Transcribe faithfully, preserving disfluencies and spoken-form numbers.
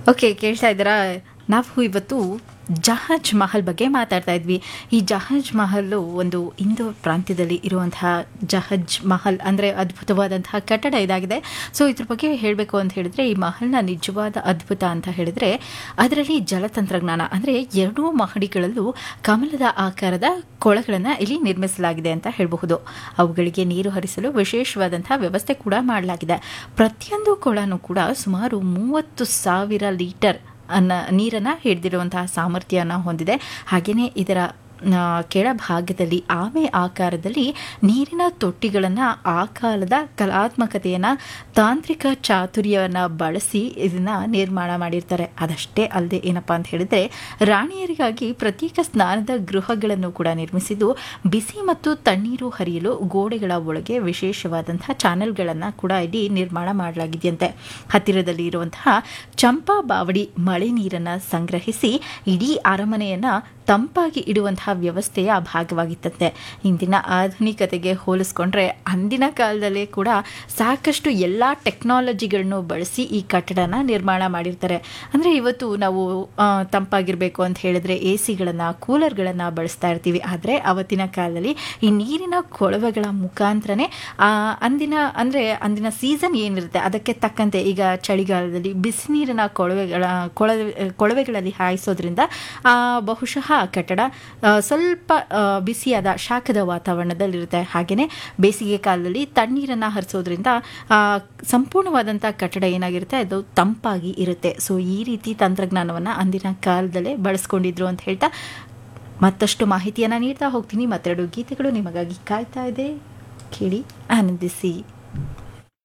Okay, ಕೇಳ್ತಾ ಇದ್ದೀರಾ? ನಾವು ಇವತ್ತು ಜಹಾಜ್ ಮಹಲ್ ಬಗ್ಗೆ ಮಾತಾಡ್ತಾ ಇದ್ವಿ. ಈ ಜಹಾಜ್ ಮಹಲ್ ಒಂದು ಇಂದೋರ್ ಪ್ರಾಂತ್ಯದಲ್ಲಿ ಇರುವಂತಹ ಜಹಾಜ್ ಮಹಲ್ ಅಂದರೆ ಅದ್ಭುತವಾದಂತಹ ಕಟ್ಟಡ ಇದಾಗಿದೆ. ಸೊ ಇದ್ರ ಬಗ್ಗೆ ಹೇಳಬೇಕು ಅಂತ ಹೇಳಿದ್ರೆ, ಈ ಮಹಲ್ನ ನಿಜವಾದ ಅದ್ಭುತ ಅಂತ ಹೇಳಿದ್ರೆ ಅದರಲ್ಲಿ ಜಲತಂತ್ರಜ್ಞಾನ ಅಂದರೆ ಎರಡೂ ಮಹಡಿಗಳಲ್ಲೂ ಕಮಲದ ಆಕಾರದ ಕೊಳಗಳನ್ನು ಇಲ್ಲಿ ನಿರ್ಮಿಸಲಾಗಿದೆ ಅಂತ ಹೇಳಬಹುದು. ಅವುಗಳಿಗೆ ನೀರು ಹರಿಸಲು ವಿಶೇಷವಾದಂತಹ ವ್ಯವಸ್ಥೆ ಕೂಡ ಮಾಡಲಾಗಿದೆ. ಪ್ರತಿಯೊಂದು ಕೊಳನೂ ಕೂಡ ಸುಮಾರು ಮೂವತ್ತು ಸಾವಿರ ಲೀಟರ್ ಅನ್ನ ನೀರನ್ನು ಹಿಡಿದಿರುವಂತಹ ಸಾಮರ್ಥ್ಯನ ಹೊಂದಿದೆ. ಹಾಗೆಯೇ ಇದರ ಕೆಳಭಾಗದಲ್ಲಿ ಆಮೆ ಆಕಾರದಲ್ಲಿ ನೀರಿನ ತೊಟ್ಟಿಗಳನ್ನು ಆ ಕಾಲದ ಕಲಾತ್ಮಕತೆಯನ್ನು, ತಾಂತ್ರಿಕ ಚಾತುರ್ಯವನ್ನು ಬಳಸಿ ಇದನ್ನು ನಿರ್ಮಾಣ ಮಾಡಿರ್ತಾರೆ. ಅದಷ್ಟೇ ಅಲ್ಲದೆ ಏನಪ್ಪ ಅಂತ ಹೇಳಿದರೆ, ರಾಣಿಯರಿಗಾಗಿ ಪ್ರತ್ಯೇಕ ಸ್ನಾನದ ಗೃಹಗಳನ್ನು ಕೂಡ ನಿರ್ಮಿಸಿದ್ದು, ಬಿಸಿ ಮತ್ತು ತಣ್ಣೀರು ಹರಿಯಲು ಗೋಡೆಗಳ ಒಳಗೆ ವಿಶೇಷವಾದಂತಹ ಚಾನೆಲ್ಗಳನ್ನು ಕೂಡ ಇಲ್ಲಿ ನಿರ್ಮಾಣ ಮಾಡಲಾಗಿದೆಯಂತೆ. ಹತ್ತಿರದಲ್ಲಿ ಇರುವಂತಹ ಚಂಪಾ ಬಾವಡಿ ಮಳೆ ನೀರನ್ನು ಸಂಗ್ರಹಿಸಿ ಇಡೀ ಅರಮನೆಯನ್ನು ತಂಪಾಗಿ ಇಡುವಂತಹ ವ್ಯವಸ್ಥೆಯ ಭಾಗವಾಗಿತ್ತಂತೆ. ಇಂದಿನ ಆಧುನಿಕತೆಗೆ ಹೋಲಿಸ್ಕೊಂಡ್ರೆ ಅಂದಿನ ಕಾಲದಲ್ಲೇ ಕೂಡ ಸಾಕಷ್ಟು ಎಲ್ಲ ಟೆಕ್ನಾಲಜಿಗಳನ್ನು ಬಳಸಿ ಈ ಕಟ್ಟಡನ ನಿರ್ಮಾಣ ಮಾಡಿರ್ತಾರೆ. ಅಂದರೆ ಇವತ್ತು ನಾವು ತಂಪಾಗಿರಬೇಕು ಅಂತ ಹೇಳಿದ್ರೆ ಎ ಸಿಗಳನ್ನು, ಕೂಲರ್ಗಳನ್ನು ಬಳಸ್ತಾ ಇರ್ತೀವಿ. ಆದರೆ ಅವತ್ತಿನ ಕಾಲದಲ್ಲಿ ಈ ನೀರಿನ ಕೊಳವೆಗಳ ಮುಖಾಂತರನೇ ಅಂದಿನ ಅಂದರೆ ಅಂದಿನ ಸೀಸನ್ ಏನಿರುತ್ತೆ ಅದಕ್ಕೆ ತಕ್ಕಂತೆ, ಈಗ ಚಳಿಗಾಲದಲ್ಲಿ ಬಿಸಿ ನೀರಿನ ಕೊಳವೆಗಳ ಕೊಳವೆ ಕೊಳವೆಗಳಲ್ಲಿ ಹಾಯಿಸೋದ್ರಿಂದ ಬಹುಶಃ ಕಟ್ಟಡ ಸ್ವಲ್ಪ ಬಿಸಿಯಾದ ಶಾಖದ ವಾತಾವರಣದಲ್ಲಿರುತ್ತೆ. ಹಾಗೆಯೇ ಬೇಸಿಗೆ ಕಾಲದಲ್ಲಿ ತಣ್ಣೀರನ್ನು ಹರಿಸೋದ್ರಿಂದ ಸಂಪೂರ್ಣವಾದಂಥ ಕಟ್ಟಡ ಏನಾಗಿರುತ್ತೆ ಅದು ತಂಪಾಗಿ ಇರುತ್ತೆ. ಸೊ ಈ ರೀತಿ ತಂತ್ರಜ್ಞಾನವನ್ನು ಅಂದಿನ ಕಾಲದಲ್ಲೇ ಬಳಸ್ಕೊಂಡಿದ್ರು ಅಂತ ಹೇಳ್ತಾ ಮತ್ತಷ್ಟು ಮಾಹಿತಿಯನ್ನು ನೀಡ್ತಾ ಹೋಗ್ತೀನಿ. ಮತ್ತೆರಡು ಗೀತೆಗಳು ನಿಮಗಾಗಿ ಕಾಯ್ತಾ ಇದೆ, ಕೇಳಿ ಆನಂದಿಸಿ.